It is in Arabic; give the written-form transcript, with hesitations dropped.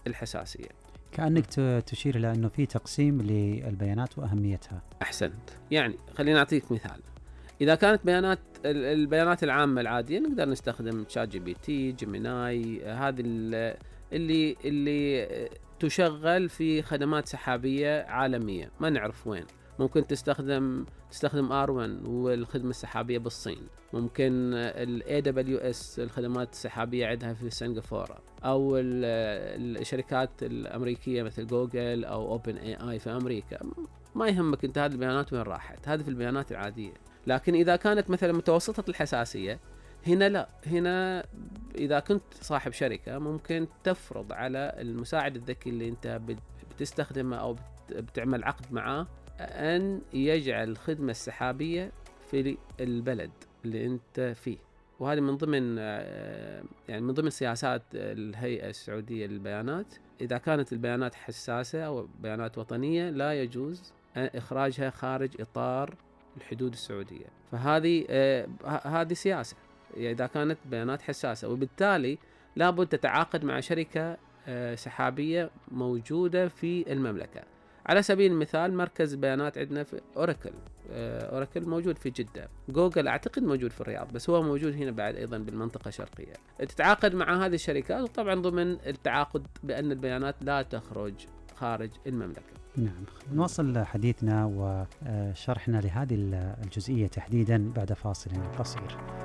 الحساسية. كأنك تشير إلى أنه في تقسيم للبيانات وأهميتها. أحسنت. يعني خلينا نعطيك مثال. إذا كانت البيانات العامة العادية نقدر نستخدم شات جي بي تي، جيميناي، هذه اللي تشغل في خدمات سحابية عالمية ما نعرف وين. ممكن تستخدم R1 والخدمة السحابية بالصين. ممكن ال AWS الخدمات السحابية عندها في سنغافورة، أو الشركات الأمريكية مثل جوجل أو أوبن اي اي في أمريكا. ما يهمك أنت هذه البيانات وين راحت، هذه في البيانات العادية. لكن إذا كانت مثلا متوسطة الحساسية، هنا لا، هنا إذا كنت صاحب شركة ممكن تفرض على المساعد الذكي اللي أنت بتستخدمه أو بتعمل عقد معاه أن يجعل الخدمة السحابية في البلد اللي أنت فيه. وهذه من ضمن سياسات الهيئة السعودية للبيانات. إذا كانت البيانات حساسة أو بيانات وطنية لا يجوز إخراجها خارج إطار الحدود السعودية. هذه سياسة إذا كانت بيانات حساسة، وبالتالي لابد تتعاقد مع شركة سحابية موجودة في المملكة. على سبيل المثال مركز بيانات عندنا في أوراكل موجود في جدة. جوجل أعتقد موجود في الرياض، بس هو موجود هنا بعد أيضا بالمنطقة الشرقية. تتعاقد مع هذه الشركات، وطبعا ضمن التعاقد بأن البيانات لا تخرج خارج المملكة. نعم، نواصل حديثنا وشرحنا لهذه الجزئية تحديدا بعد فاصل قصير.